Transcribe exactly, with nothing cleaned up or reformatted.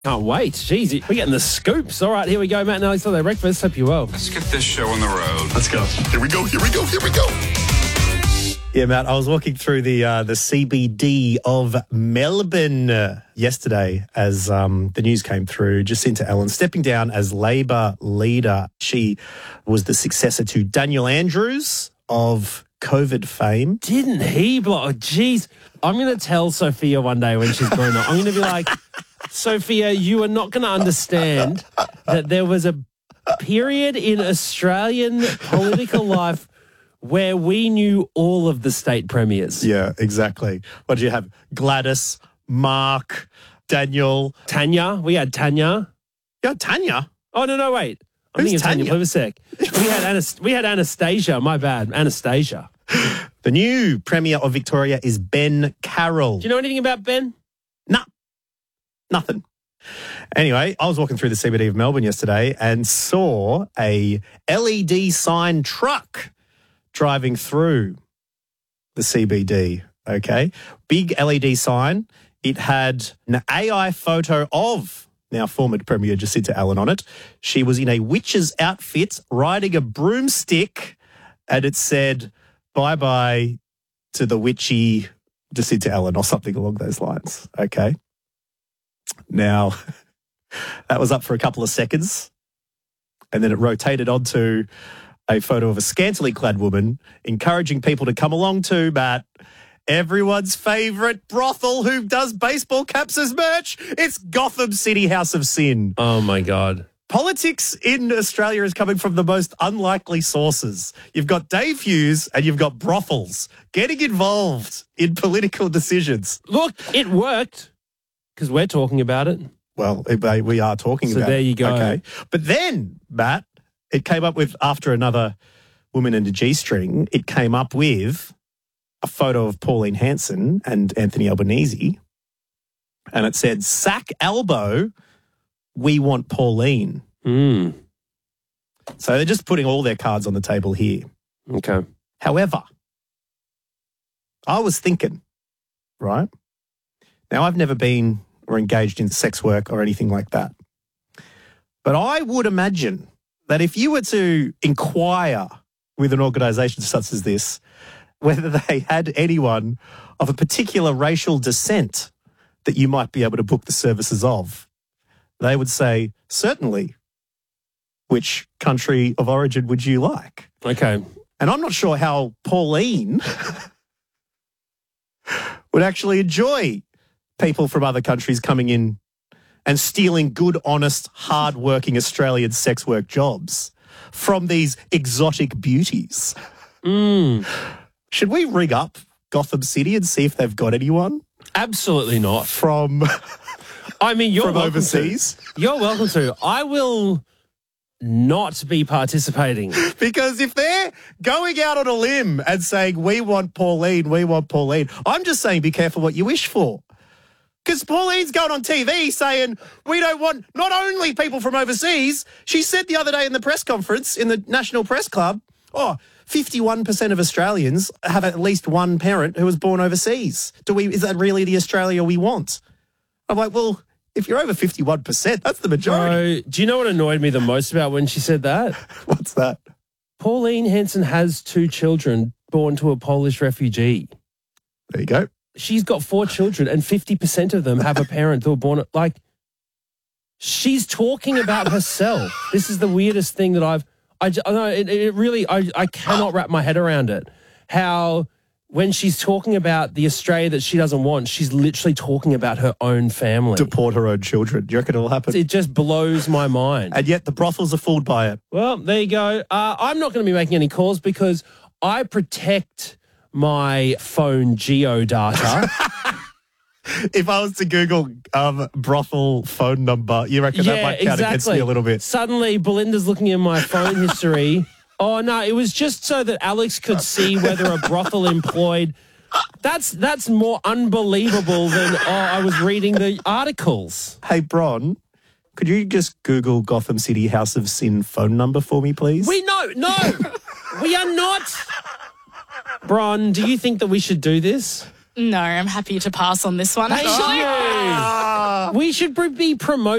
Can't wait. Jeez, we're getting the scoops. All right, here we go. Matt and Alex on their breakfast. Hope you're well. Let's get this show on the road. Let's go. Here we go, here we go, here we go. Yeah, Matt, I was walking through the uh, the C B D of Melbourne uh, yesterday as um, the news came through. Jacinta Allen stepping down as Labor leader. She was the successor to Daniel Andrews of COVID fame. Didn't he blow? Oh, jeez. I'm going to tell Sophia one day when she's grown up. I'm going to be like, Sophia, you are not going to understand that there was a period in Australian political life where we knew all of the state premiers. Yeah, exactly. What did you have? Gladys, Mark, Daniel. Tanya. We had Tanya. Yeah, Tanya. Oh, no, no, wait. I'm Who's thinking Tanya. Tanya? Wait a sec. We had, Anast- we had Anastasia. My bad. Anastasia. The new Premier of Victoria is Ben Carroll. Do you know anything about Ben? Nah, nothing. Anyway, I was walking through the C B D of Melbourne yesterday and saw a L E D sign truck driving through the C B D, okay? Big L E D sign. It had an A I photo of now former Premier Jacinta Allen on it. She was in a witch's outfit riding a broomstick, and it said, bye-bye to the witchy Jacinta Allen or something along those lines, okay? Now, that was up for a couple of seconds, and then it rotated onto a photo of a scantily clad woman encouraging people to come along to, Matt, everyone's favourite brothel who does baseball caps as merch. It's Gotham City House of Sin. Oh, my God. Politics in Australia is coming from the most unlikely sources. You've got Dave Hughes and you've got brothels getting involved in political decisions. Look, it worked because we're talking about it. Well, we are talking So about it. there you go. Okay. But then, Matt, it came up with, after another woman in a G-string, it came up with a photo of Pauline Hanson and Anthony Albanese, and it said, sack elbow, we want Pauline. Mm. So they're just putting all their cards on the table here. Okay. However, I was thinking, right? Now, I've never been or engaged in sex work or anything like that. But I would imagine that if you were to inquire with an organisation such as this, whether they had anyone of a particular racial descent that you might be able to book the services of, they would say, certainly. Which country of origin would you like? Okay. And I'm not sure how Pauline would actually enjoy people from other countries coming in and stealing good, honest, hard-working Australian sex work jobs from these exotic beauties. Mm. Should we ring up Gotham City and see if they've got anyone Absolutely not. from, I mean, you're from welcome overseas? To. You're welcome to. I will not be participating. Because if they're going out on a limb and saying, we want Pauline, we want Pauline, I'm just saying be careful what you wish for. Because Pauline's going on T V saying, we don't want not only people from overseas, she said the other day in the press conference in the National Press Club, oh, fifty-one percent of Australians have at least one parent who was born overseas. Do we? Is that really the Australia we want? I'm like, well, if you're over fifty-one percent, that's the majority. So, do you know what annoyed me the most about when she said that? What's that? Pauline Hanson has two children born to a Polish refugee. There you go. She's got four children and fifty percent of them have a parent who were born, like, she's talking about herself. This is the weirdest thing that I've, I, just, I know, it, it really, I, I cannot wrap my head around it. How when she's talking about the Australia that she doesn't want, she's literally talking about her own family. Deport her own children. Do you reckon it'll happen? It just blows my mind. And yet the brothels are fooled by it. Well, there you go. Uh, I'm not going to be making any calls because I protect my phone geo data. If I was to Google um, brothel phone number, you reckon yeah, that might count exactly. against me a little bit? Suddenly, Belinda's looking in my phone history. Oh, no, it was just so that Alex could see whether a brothel employed. That's that's more unbelievable than, oh, I was reading the articles. Hey, Bron, could you just Google Gotham City House of Sin phone number for me, please? We know, no, we are not. Bron, do you think that we should do this? No, I'm happy to pass on this one, Thank actually. you. We should be promoting